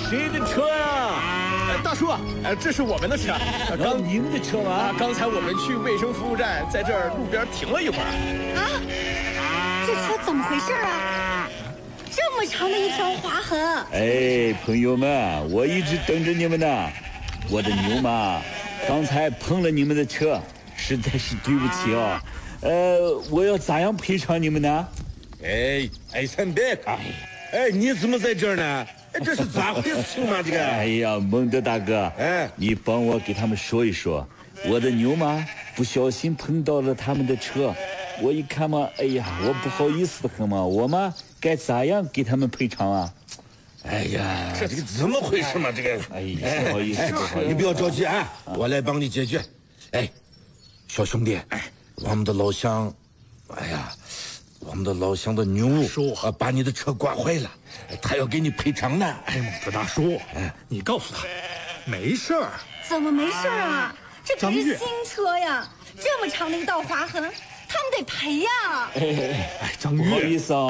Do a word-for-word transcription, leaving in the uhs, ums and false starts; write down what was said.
谁的车呀？ 大叔，呃，这是我们的车。 刚你们的车吗？ 刚才我们去卫生服务站，在这儿路边停了一会儿。 啊，这车怎么回事啊？这么长的一条划痕。 哎，朋友们，我一直等着你们呢。我的牛妈刚才碰了你们的车，实在是对不起哦。呃，我要咋样赔偿你们呢？ 哎，哎，三别哎，哎，你怎么在这儿呢？哎，这是咋回事嘛？这个？ 哎呀，蒙德大哥， 哎， 你帮我给他们说一说，我的牛妈不小心碰到了他们的车，我一看嘛，哎呀，我不好意思的很嘛，我嘛该咋样给他们赔偿啊？ 哎呀，这这个怎么回事嘛？这个， 哎呀，不好意思，不好意思， 你不要着急啊，我来帮你解决。哎，小兄弟，我们的老乡，哎呀。我们的老乡的牛叔啊，把你的车刮坏了，他要给你赔偿呢。 哎，蒙特大叔，哎，你告诉他，没事儿。 怎么没事儿啊？这可是张月新车呀，这么长的一道划痕，他们得赔呀。 哎哎哎， 哎，张月， 不好意思啊。